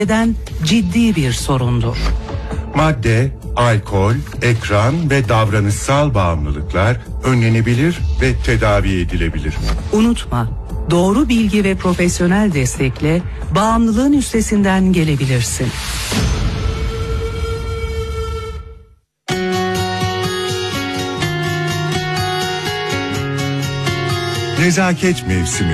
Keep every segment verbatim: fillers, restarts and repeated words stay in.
eden ciddi bir sorundur. Madde, alkol, ekran ve davranışsal bağımlılıklar önlenebilir ve tedavi edilebilir. Unutma, doğru bilgi ve profesyonel destekle bağımlılığın üstesinden gelebilirsin. Nezaket mevsimi.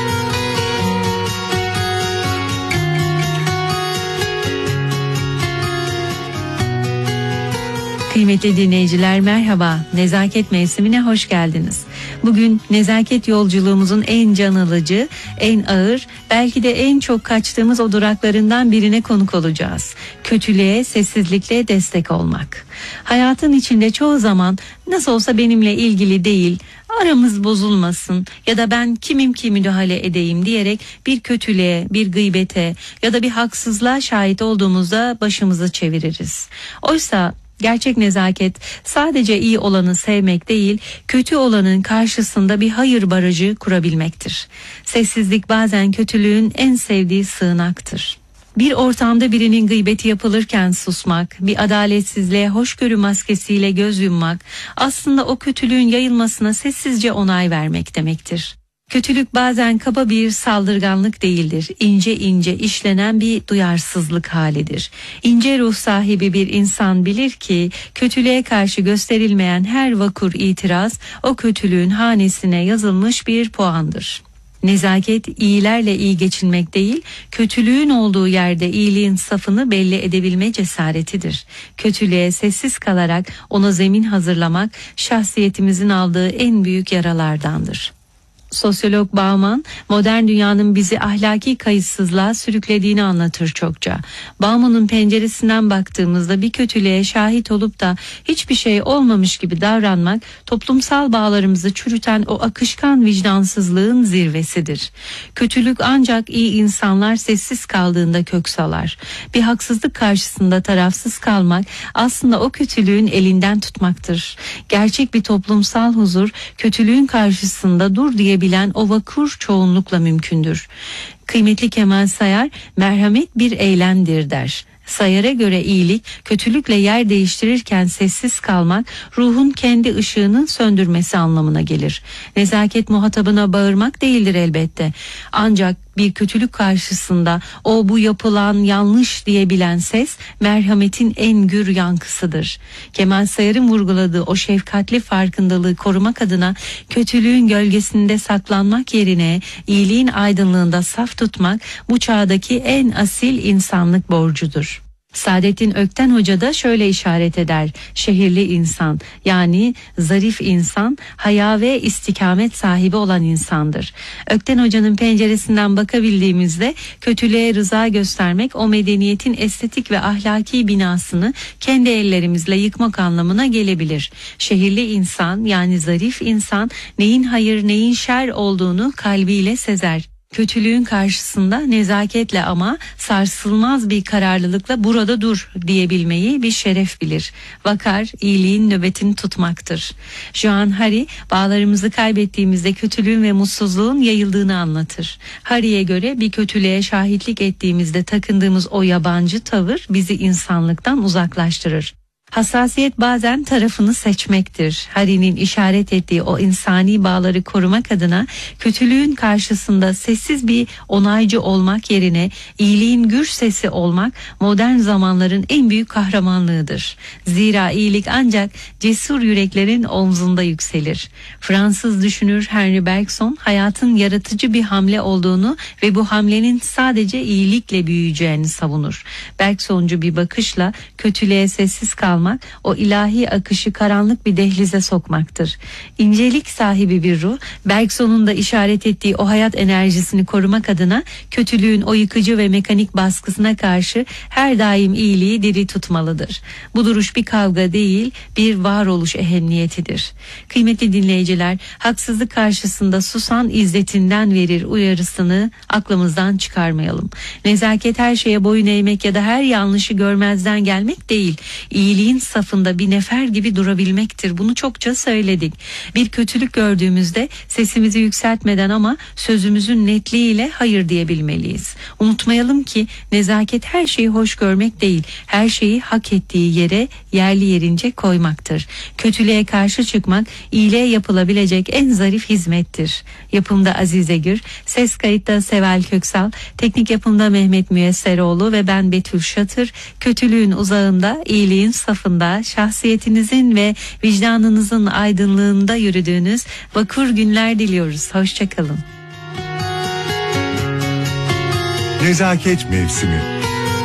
Kıymetli dinleyiciler merhaba, Nezaket mevsimine hoş geldiniz. Bugün nezaket yolculuğumuzun en can alıcı, en ağır, belki de en çok kaçtığımız o duraklarından birine konuk olacağız. Kötülüğe sessizlikle destek olmak. Hayatın içinde çoğu zaman nasıl olsa benimle ilgili değil, aramız bozulmasın ya da ben kimim ki müdahale edeyim diyerek bir kötülüğe, bir gıybete ya da bir haksızlığa şahit olduğumuzda başımızı çeviririz. Oysa gerçek nezaket sadece iyi olanı sevmek değil, kötü olanın karşısında bir hayır barajı kurabilmektir. Sessizlik bazen kötülüğün en sevdiği sığınaktır. Bir ortamda birinin gıybeti yapılırken susmak, bir adaletsizliğe hoşgörü maskesiyle göz yummak, aslında o kötülüğün yayılmasına sessizce onay vermek demektir. Kötülük bazen kaba bir saldırganlık değildir. İnce ince işlenen bir duyarsızlık halidir. İnce ruh sahibi bir insan bilir ki kötülüğe karşı gösterilmeyen her vakur itiraz o kötülüğün hanesine yazılmış bir puandır. Nezaket iyilerle iyi geçinmek değil, kötülüğün olduğu yerde iyiliğin safını belli edebilme cesaretidir. Kötülüğe sessiz kalarak ona zemin hazırlamak şahsiyetimizin aldığı en büyük yaralardandır. Sosyolog Bauman, modern dünyanın bizi ahlaki kayıtsızlığa sürüklediğini anlatır çokça. Bauman'ın penceresinden baktığımızda bir kötülüğe şahit olup da hiçbir şey olmamış gibi davranmak, toplumsal bağlarımızı çürüten o akışkan vicdansızlığın zirvesidir. Kötülük ancak iyi insanlar sessiz kaldığında kök salar. Bir haksızlık karşısında tarafsız kalmak aslında o kötülüğün elinden tutmaktır. Gerçek bir toplumsal huzur, kötülüğün karşısında dur diye bilen o vakur çoğunlukla mümkündür. Kıymetli Kemal Sayar, merhamet bir eylemdir der. Sayar'a göre iyilik, kötülükle yer değiştirirken sessiz kalmak, ruhun kendi ışığını söndürmesi anlamına gelir. Nezaket muhatabına bağırmak değildir elbette. Ancak bir kötülük karşısında o bu yapılan yanlış diyebilen ses, merhametin en gür yankısıdır. Kemal Sayar'ın vurguladığı o şefkatli farkındalığı korumak adına kötülüğün gölgesinde saklanmak yerine iyiliğin aydınlığında saf tutmak bu çağdaki en asil insanlık borcudur. Saadettin Ökten Hoca da şöyle işaret eder: şehirli insan, yani zarif insan, haya ve istikamet sahibi olan insandır. Ökten Hoca'nın penceresinden bakabildiğimizde kötülüğe rıza göstermek, o medeniyetin estetik ve ahlaki binasını kendi ellerimizle yıkmak anlamına gelebilir. Şehirli insan, yani zarif insan, neyin hayır neyin şer olduğunu kalbiyle sezer. Kötülüğün karşısında nezaketle ama sarsılmaz bir kararlılıkla burada dur diyebilmeyi bir şeref bilir. Vakar, iyiliğin nöbetini tutmaktır. Joan Hari, bağlarımızı kaybettiğimizde kötülüğün ve mutsuzluğun yayıldığını anlatır. Hari'ye göre bir kötülüğe şahitlik ettiğimizde takındığımız o yabancı tavır bizi insanlıktan uzaklaştırır. Hassasiyet bazen tarafını seçmektir. Hari'nin işaret ettiği o insani bağları korumak adına kötülüğün karşısında sessiz bir onaycı olmak yerine iyiliğin gür sesi olmak modern zamanların en büyük kahramanlığıdır. Zira iyilik ancak cesur yüreklerin omzunda yükselir. Fransız düşünür Henri Bergson hayatın yaratıcı bir hamle olduğunu ve bu hamlenin sadece iyilikle büyüyeceğini savunur. Bergsoncu bir bakışla kötülüğe sessiz kalmak, o ilahi akışı karanlık bir dehlize sokmaktır. İncelik sahibi bir ruh, Bergson'un da işaret ettiği o hayat enerjisini korumak adına kötülüğün o yıkıcı ve mekanik baskısına karşı her daim iyiliği diri tutmalıdır. Bu duruş bir kavga değil, bir varoluş ehemmiyetidir. Kıymetli dinleyiciler, haksızlık karşısında susan izzetinden verir uyarısını aklımızdan çıkarmayalım. Nezaket her şeye boyun eğmek ya da her yanlışı görmezden gelmek değil, iyiliği iyiliğin safında bir nefer gibi durabilmektir. Bunu çokça söyledik. Bir kötülük gördüğümüzde sesimizi yükseltmeden ama sözümüzün netliğiyle hayır diyebilmeliyiz. Unutmayalım ki nezaket her şeyi hoş görmek değil, her şeyi hak ettiği yere yerli yerince koymaktır. Kötülüğe karşı çıkmak iyiliğe yapılabilecek en zarif hizmettir. Yapımda Azize Gür, ses kayıtta Seval Köksal, teknik yapımda Mehmet Müyesseroğlu ve ben Betül Şatır. Kötülüğün uzağında, iyiliğin safında, şahsiyetinizin ve vicdanınızın aydınlığında yürüdüğünüz vakur günler diliyoruz. Hoşçakalın. Nezaket mevsimi.